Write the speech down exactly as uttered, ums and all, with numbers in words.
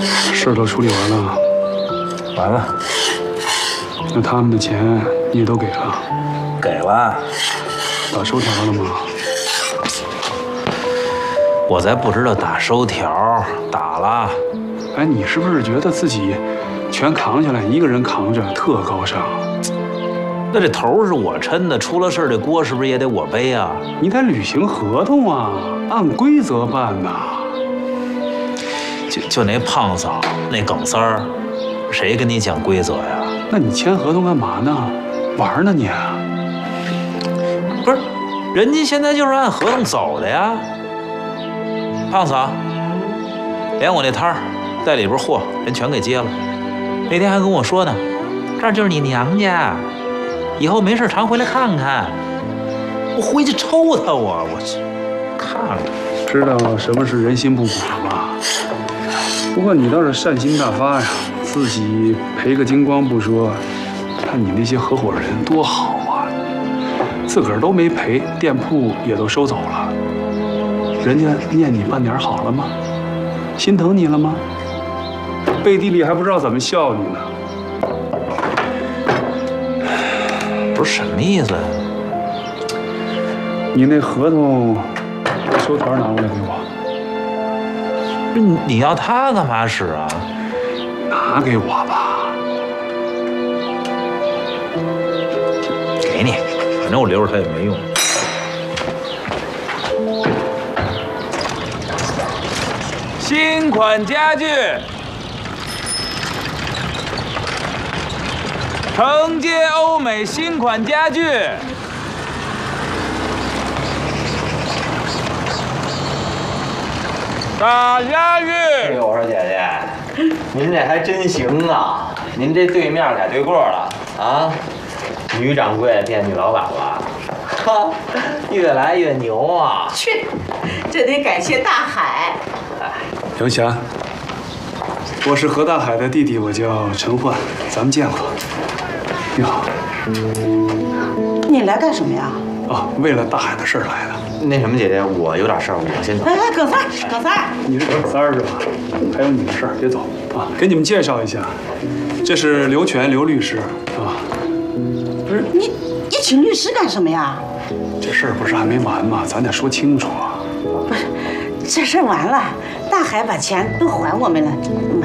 事儿都处理完了。 完了。 那他们的钱你也都给了？ 给了。 打收条了吗？ 我才不知道打收条，打了。 哎，你是不是觉得自己全扛下来，一个人扛着特高尚？ 那这头是我抻的，出了事儿这锅是不是也得我背啊？ 你得履行合同啊，按规则办呐。 就就那胖嫂，那耿三儿，谁跟你讲规则呀？ 那你签合同干嘛呢？玩呢你？ 不是，人家现在就是按合同走的呀。胖嫂，连我那摊儿带里边货人全给接了，那天还跟我说呢，这儿就是你娘家，以后没事常回来看看。我回去抽他我我去看看。 知道什么是人心不古了吧？不过你倒是善心大发呀，自己赔个精光不说，看你那些合伙人多好啊，自个儿都没赔，店铺也都收走了。人家念你半点好了吗？心疼你了吗？背地里还不知道怎么笑你呢。 不是什么意思？ 你那合同收条拿过来给我。 你你要它干嘛使啊？ 拿给我吧。 给你，反正我留着它也没用。新款家具，承接欧美新款家具。大家玉。 哎呦，我说姐姐，您这还真行啊！您这对面改对过了啊，女掌柜变女老板了，哈，越来越牛啊！ 去，这得感谢大海。 杨霞，我是何大海的弟弟，我叫陈焕，咱们见过。你好。 你来干什么呀？ 啊，为了大海的事儿来的。 那什么，姐姐，我有点事儿，我先走。 哎哎，耿三儿，耿三儿， 你是耿三儿是吧？还有你的事儿，别走啊！给你们介绍一下，这是刘全刘律师啊。不是你你请律师干什么呀？ 这事儿不是还没完吗？咱得说清楚啊。 不是，这事儿完了，大海把钱都还我们了。